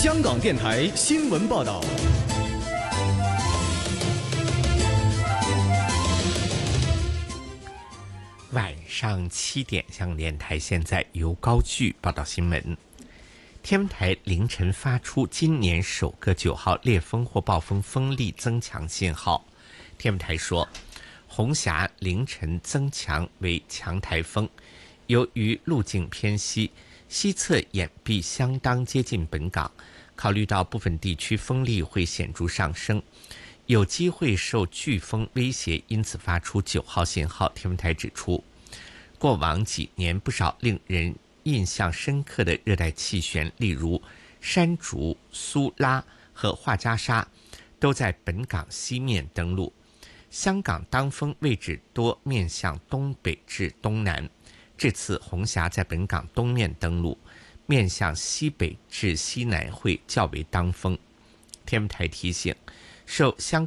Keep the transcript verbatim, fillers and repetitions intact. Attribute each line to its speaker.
Speaker 1: 香港电台新闻报道。
Speaker 2: 晚上七点，香港电台现在由高炬报道新闻。天文台凌晨发出今年首个九号烈风或暴风风力增强信号。天文台说，红霞凌晨增强为强台风，由于路径偏西，西侧眼壁相当接近本港，考虑到部分地区风力会显著上升，有机会受飓风威胁，因此发出九号信号。天文台指出，过往几年不少令人印象深刻的热带气旋，例如山竹、苏拉和画家沙，都在本港西面登陆。香港当风位置多面向东北至东南，这次红霞在本港东面登陆，面向西北至西南会较为当风。天文台提醒，受香